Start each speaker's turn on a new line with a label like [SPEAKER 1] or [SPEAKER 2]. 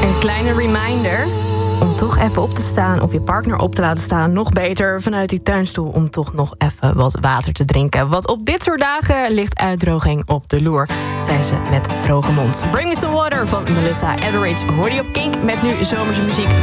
[SPEAKER 1] Een kleine reminder om toch even op te staan of je partner op te laten staan. Nog beter vanuit die tuinstoel om toch nog even wat water te drinken. Want op dit soort dagen ligt uitdroging op de loer, zei ze met droge mond. Bring Me Some Water van Melissa Etheridge hoorde je op Kink met nu zomerse muziek